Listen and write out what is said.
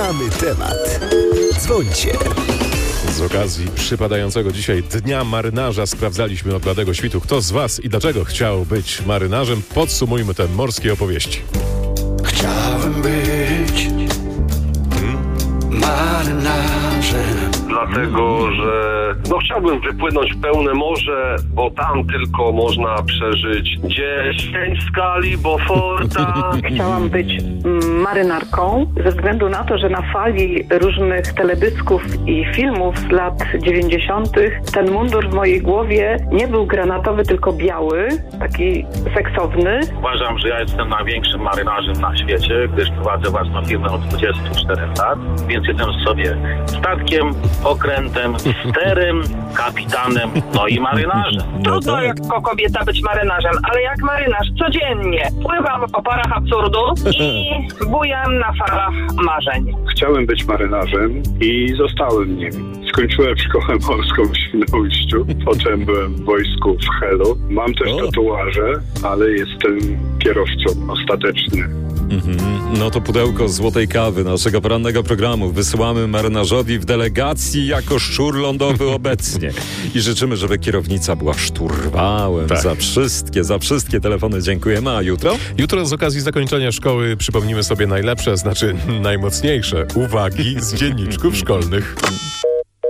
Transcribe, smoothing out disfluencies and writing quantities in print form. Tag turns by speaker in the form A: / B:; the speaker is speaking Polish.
A: Mamy temat. Dzwońcie.
B: Z okazji przypadającego dzisiaj Dnia Marynarza sprawdzaliśmy od bladego świtu, kto z was i dlaczego chciał być marynarzem. Podsumujmy te morskie opowieści.
C: Chciałem być marynarzem.
D: Dlatego, że chciałbym wypłynąć w pełne morze, bo tam tylko można przeżyć 10 skali Beauforta.
E: Chciałam być marynarką ze względu na to, że na fali różnych teledysków i filmów z lat 90. ten mundur w mojej głowie nie był granatowy, tylko biały, taki seksowny.
F: Uważam, że ja jestem największym marynarzem na świecie, gdyż prowadzę własną firmę od 24 lat, więc jestem sobie statkiem, okrętem, sterem, kapitanem, no i marynarzem.
G: Trudno jako kobieta być marynarzem, ale jak marynarz codziennie pływam po parach absurdu i bujam na falach marzeń.
H: Chciałem być marynarzem i zostałem nim. Skończyłem szkołę morską w Świnoujściu, potem byłem w wojsku w Helu. Mam też tatuaże, ale jestem kierowcą ostatecznym.
I: No to pudełko złotej kawy naszego porannego programu wysyłamy marynarzowi w delegacji jako szczur lądowy obecnie. I życzymy, żeby kierownica była szturwałem.
B: Tak.
I: Za wszystkie telefony dziękujemy. A jutro?
B: Jutro z okazji zakończenia szkoły przypomnimy sobie najlepsze, znaczy najmocniejsze uwagi z dzienniczków szkolnych.